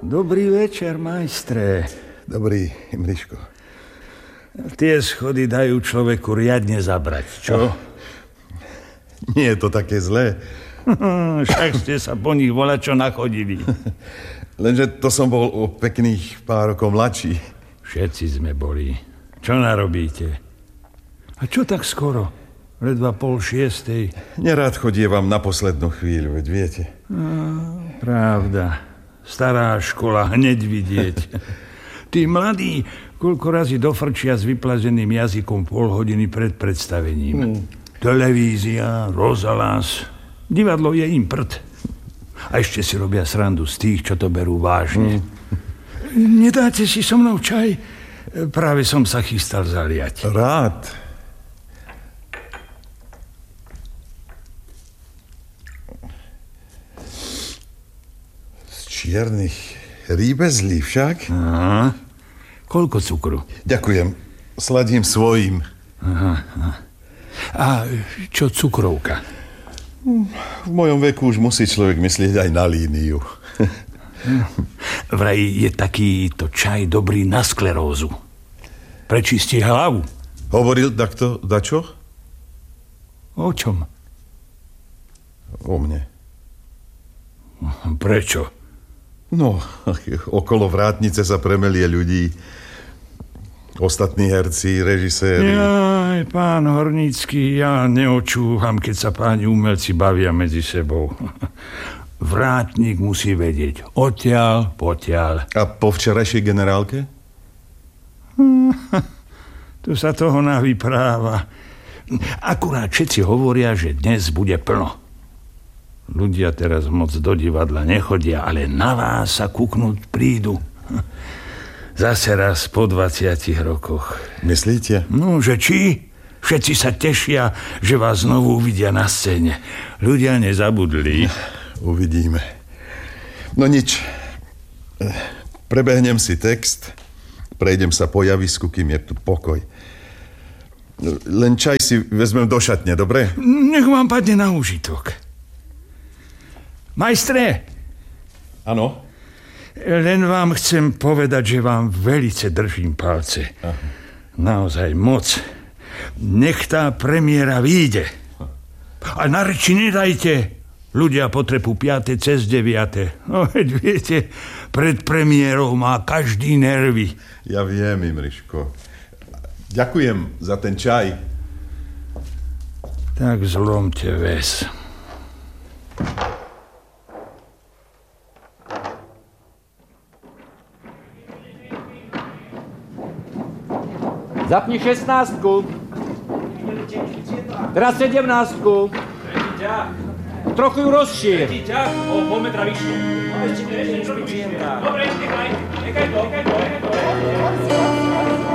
Dobrý večer, majstre. Dobrý, Imriško. Tie schody dajú človeku riadne zabrať, čo? Nie je to také zlé. Však ste sa po nich volačo nachodili. Lenže to som bol o pekných pár rokov mladší. Všetci sme boli. Čo narobíte? A čo tak skoro? Ledva 5:30. Nerád chodievam na poslednú chvíľu, veď viete. Pravda. Stará škola, hneď vidieť. Tí mladí koľko razy dofrčia s vyplazeným jazykom pol hodiny pred predstavením. Televízia, rozhlas, divadlo je im prd. A ešte si robia srandu z tých, čo to berú vážne. Nedáte si so mnou čaj? Práve som sa chystal zaliať. Rád. Z čiernych rýbezlí však? Aha. Koľko cukru? Ďakujem. Sladím svojím. Aha. A čo cukrovka? V mojom veku už musí človek myslieť aj na líniu. Vraj je takýto čaj dobrý na sklerózu. Prečistí hlavu. Hovoril takto dačo? O čom? O mne. Prečo? No, okolo vrátnice sa premelie ľudí. Ostatní herci, režiséri. Jaj, pán Hornícky, ja neočúham, keď sa páni umelci bavia medzi sebou. Vrátnik musí vedieť odtiaľ, potiaľ. A po včerajšej generálke? Tu sa toho navypráva. Akurát všetci hovoria, že dnes bude plno. Ľudia teraz moc do divadla nechodia, ale na vás sa kúknúť prídu. Zase raz po 20 rokoch. Myslíte? No, že či? Všetci sa tešia, že vás znovu uvidia na scéne. Ľudia nezabudli. Uvidíme. No nič. Prebehnem si text, prejdem sa po javisku, kým je tu pokoj. Len čaj si vezmem do šatne, dobre? Nech vám padne na úžitok. Majstre! Áno? Len vám chcem povedať, že vám velice držím palce. Aha. Naozaj moc. Nech tá premiéra vyjde. A na reči nedajte. Ľudia potrebu 5. cez 9. No veď viete, pred premiérou má každý nervy. Ja viem, Imriško. Ďakujem za ten čaj. Tak zlomte ves. Zapni 16. Teraz 17. Trochu ju rozšír. O pol metra vyššie. Dobre, nechaj to.